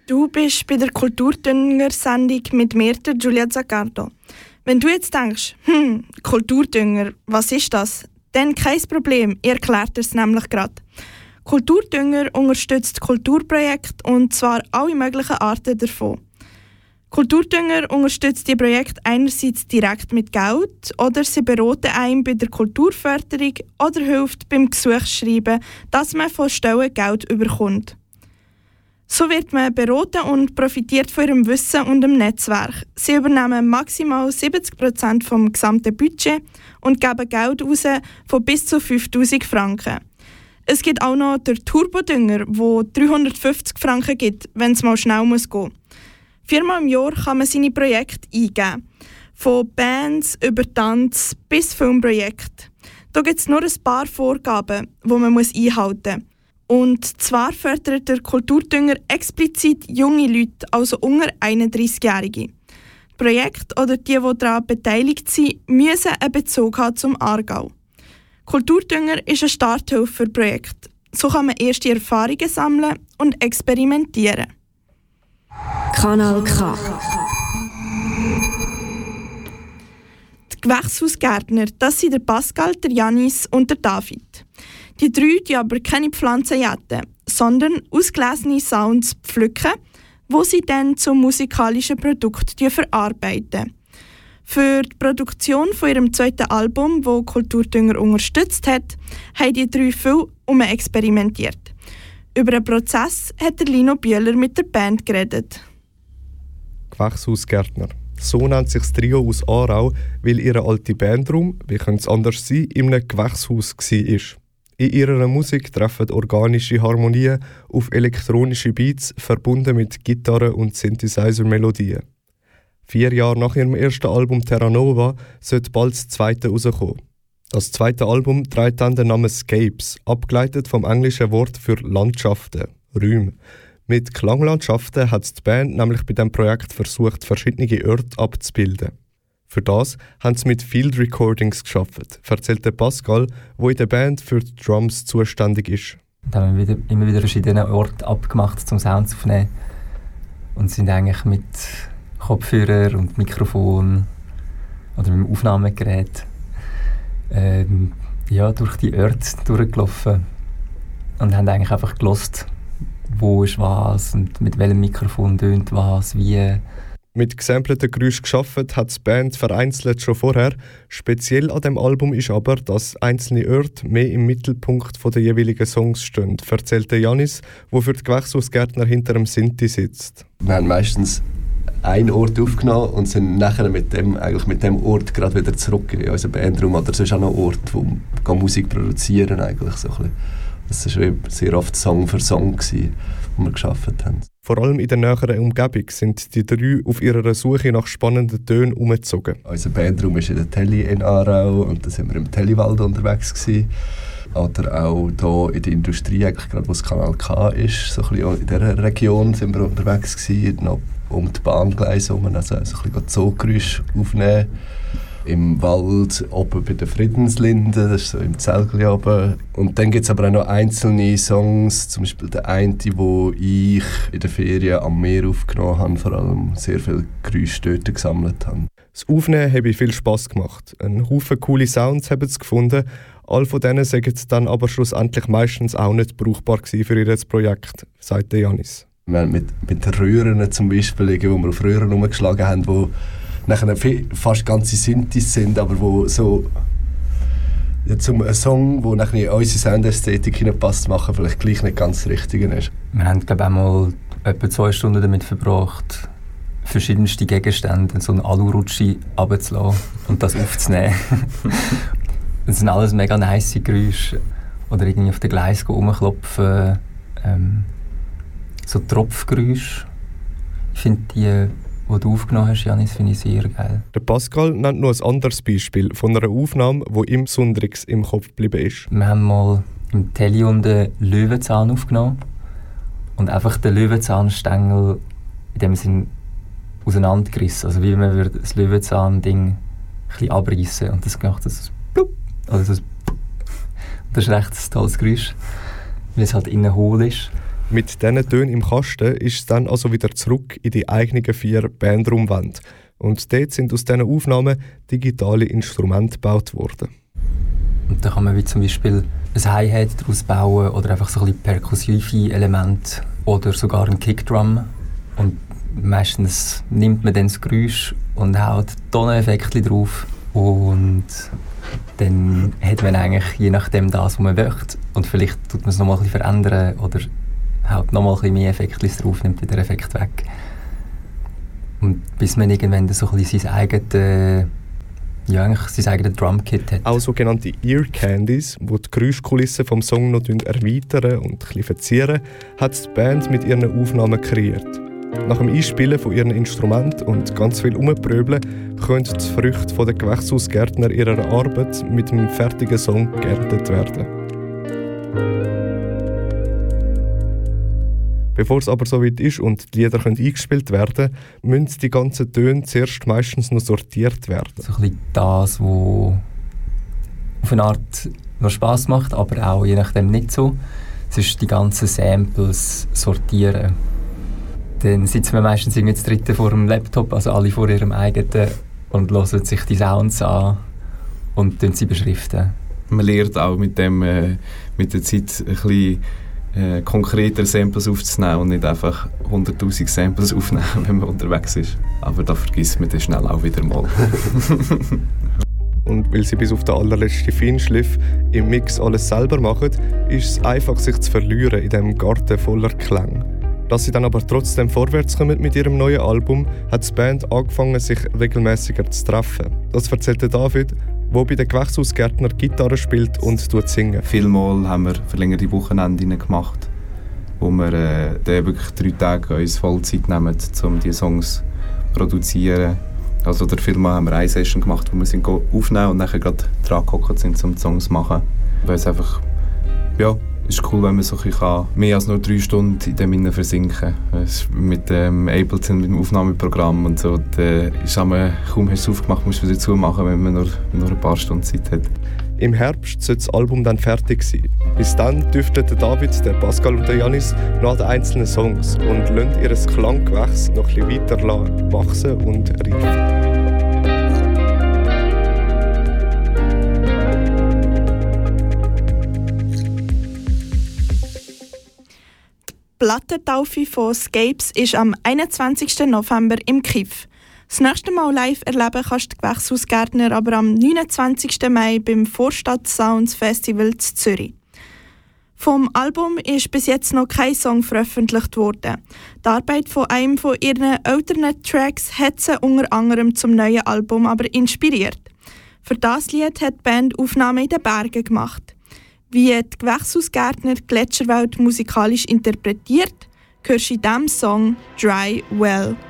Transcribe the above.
Du bist bei der Kulturdünger-Sendung mit mir, der Giulia Zaccardo. Wenn du jetzt denkst, Kulturdünger, was ist das? Dann kein Problem, ich erkläre es nämlich gerade. Kulturdünger unterstützt Kulturprojekte und zwar alle möglichen Arten davon. Kulturdünger unterstützt die Projekte einerseits direkt mit Geld oder sie beraten einem bei der Kulturförderung oder hilft beim Gesuchsschreiben, dass man von Stellen Geld überkommt. So wird man beraten und profitiert von ihrem Wissen und dem Netzwerk. Sie übernehmen maximal 70% vom gesamten Budget und geben Geld aus von bis zu 5'000 Franken. Es gibt auch noch den Turbodünger, der 350 Franken gibt, wenn es mal schnell gehen muss. 4-mal im Jahr kann man seine Projekte eingeben. Von Bands über Tanz bis Filmprojekte. Da gibt es nur ein paar Vorgaben, die man einhalten muss. Und zwar fördert der Kulturdünger explizit junge Leute, also unter 31-Jährige. Projekte oder die daran beteiligt sind, müssen einen Bezug haben zum Aargau. Kulturdünger ist eine Starthilfe für Projekte. So kann man erste Erfahrungen sammeln und experimentieren. Kanal K. Die Gewächshausgärtner, das sind der Pascal, der Janis und der David. Die drei die aber keine Pflanzen jäten, sondern ausgelesene Sounds pflücken, wo sie dann zum musikalischen Produkt verarbeiten. Für die Produktion von ihrem zweiten Album, das Kulturdünger unterstützt hat, haben die drei viel experimentiert. Über den Prozess hat der Lino Bühler mit der Band geredet. Gewächshausgärtner. So nennt sich das Trio aus Aarau, weil ihre alte Bandraum, wie könnte es anders sein, in einem Gewächshaus war. In ihrer Musik treffen organische Harmonien auf elektronische Beats, verbunden mit Gitarre- und Synthesizer-Melodien. 4 Jahre nach ihrem ersten Album Terra Nova sollte bald das zweite rauskommen. Das zweite Album trägt dann den Namen Scapes, abgeleitet vom englischen Wort für Landschaften, Räume. Mit Klanglandschaften hat die Band nämlich bei diesem Projekt versucht, verschiedene Orte abzubilden. Für das haben sie mit Field Recordings gearbeitet, erzählt der Pascal, der in der Band für die Drums zuständig ist. Da haben wir immer wieder verschiedene Orte abgemacht, um Sounds aufzunehmen. Und sind eigentlich mit Kopfhörer und Mikrofon oder mit dem Aufnahmegerät durch die Orte durchgelaufen und haben eigentlich einfach gehört, wo ist was und mit welchem Mikrofon tönt was, wie. Mit gesampleten Geräuschen gearbeitet hat die Band vereinzelt schon vorher. Speziell an dem Album ist aber, dass einzelne Orte mehr im Mittelpunkt der jeweiligen Songs stehen, erzählt Janis, der für die Gewächshausgärtner hinter dem Sinti sitzt. Wir haben meistens einen Ort aufgenommen und sind nachher mit dem Ort gerade wieder zurück in unseren Bandraum oder sonst auch noch Ort, wo wir Musik produzieren eigentlich so ein bisschen. Das war sehr oft Song für Song, wo wir gearbeitet haben. Vor allem in der näheren Umgebung sind die drei auf ihrer Suche nach spannenden Tönen umgezogen. Unser Bandraum ist in der Telly in Aarau und da sind wir im Telliwald unterwegs gewesen. Oder auch hier in der Industrie, eigentlich gerade wo das Kanal K ist, so ein bisschen in dieser Region sind wir unterwegs gewesen, noch um die Bahngleise herum, also ein bisschen Zoogeräusche aufnehmen. Im Wald, oben bei der Friedenslinde, das ist so im Zelgli oben. Und dann gibt es aber auch noch einzelne Songs, zum Beispiel der eine, wo ich in der Ferien am Meer aufgenommen habe, vor allem sehr viele Geräusche dort gesammelt habe. Das Aufnehmen habe viel Spass gemacht. Ein Haufen coole Sounds haben sie gefunden. All von denen sind dann aber schlussendlich meistens auch nicht brauchbar für ihr Projekt, sagt Janis. Wir haben mit Röhren zum Beispiel, wo wir auf Röhren rumgeschlagen haben, wo nachher fast ganze Synthes sind, aber wo so zum Song, der nachher in unsere Soundästhetik hineinpasst, machen vielleicht gleich nicht ganz das Richtige ist. Wir haben, glaube ich, einmal etwa 2 Stunden damit verbracht, verschiedenste Gegenstände in so eine Alurutsche runterzulassen und das aufzunehmen. Das sind alles mega nice Geräusche. Oder irgendwie auf den Gleis rumklopfen. So Tropfgeräusche. Ich finde die du aufgenommen hast, Janis, finde ich sehr geil. Der Pascal nennt noch ein anderes Beispiel von einer Aufnahme, die ihm besonders im Kopf geblieben ist. Wir haben mal im Telly den Löwenzahn aufgenommen und einfach den Löwenzahnstängel in dem Sinn auseinandergerissen. Also wie man das Löwenzahn-Ding ein bisschen abreißen und das gemacht das Plupp. Also das ist echt ein tolles Geräusch, weil es halt innen hohl ist. Mit diesen Tönen im Kasten ist es dann also wieder zurück in die eigenen 4 Bandraumwände. Und dort sind aus diesen Aufnahmen digitale Instrumente gebaut worden. Und da kann man wie zum Beispiel ein Hi-Hat daraus bauen oder einfach so ein bisschen perkussive Elemente oder sogar ein Kickdrum. Und meistens nimmt man dann das Geräusch und haut Toneffekte drauf. Und dann hat man eigentlich je nachdem das, was man möchte. Und vielleicht tut man es nochmal ein bisschen verändern oder haut nochmal ein bisschen mehr Effekte drauf, nimmt den Effekt weg. Und bis man irgendwann so ein bisschen sein eigenes Drumkit hat. Auch sogenannte Ear Candies, die die Geräuschkulisse vom Song noch erweitern und ein bisschen verzieren, hat die Band mit ihren Aufnahmen kreiert. Nach dem Einspielen von ihren Instrumenten und ganz viel Umpröbeln können die Früchte der Gewächshausgärtner ihrer Arbeit mit dem fertigen Song geerntet werden. Bevor es aber so weit ist und die Lieder eingespielt werden können, müssen die ganzen Töne zuerst meistens noch sortiert werden. So ein bisschen das, was auf eine Art noch Spass macht, aber auch je nachdem nicht so. Es ist die ganzen Samples sortieren. Dann sitzen wir meistens irgendwie das dritte vor dem Laptop, also alle vor ihrem eigenen, und hören sich die Sounds an und sie beschriften. Man lernt auch mit der Zeit ein bisschen konkreter Samples aufzunehmen und nicht einfach 100'000 Samples aufnehmen, wenn man unterwegs ist. Aber da vergisst man das schnell auch wieder mal. Und weil sie bis auf den allerletzten Feinschliff im Mix alles selber machen, ist es einfach, sich zu verlieren in diesem Garten voller Klänge. Dass sie dann aber trotzdem vorwärts kommen mit ihrem neuen Album, hat die Band angefangen, sich regelmäßiger zu treffen. Das erzählt David, der bei den Gewächshausgärtner Gitarre spielt und singt. Vielmal haben wir verlängerte Wochenenden gemacht, wo wir dann wirklich 3 Tage uns Vollzeit nehmen, um diese Songs zu produzieren. Also oder vielmal haben wir eine Session gemacht, wo wir sind aufnehmen und dann gerade dran gehockt sind, um die Songs zu machen. Weil es einfach, ja, ist cool, wenn man so mehr als nur 3 Stunden in dem Innen versinken. Mit Ableton, mit dem Aufnahmeprogramm und so, ist kaum hast du es aufgemacht, musst du wieder zumachen, wenn man nur ein paar Stunden Zeit hat. Im Herbst soll das Album dann fertig sein. Bis dann dürften David, der Pascal und der Janis noch an den einzelnen Songs und lassen ihr Klanggewächs noch ein bisschen weiter wachsen und reifen. Die Plattentaufe von Scapes ist am 21. November im Kiff. Das nächste Mal live erleben kannst du die Gewächshausgärtner aber am 29. Mai beim Vorstadt Sounds Festival in Zürich. Vom Album ist bis jetzt noch kein Song veröffentlicht worden. Die Arbeit von einem von ihren älteren Tracks hat sie unter anderem zum neuen Album aber inspiriert. Für das Lied hat die Band Aufnahmen in den Bergen gemacht. Wie die Gewächshausgärtner die Gletscherwelt musikalisch interpretiert, hörst du in diesem Song «Dry Well».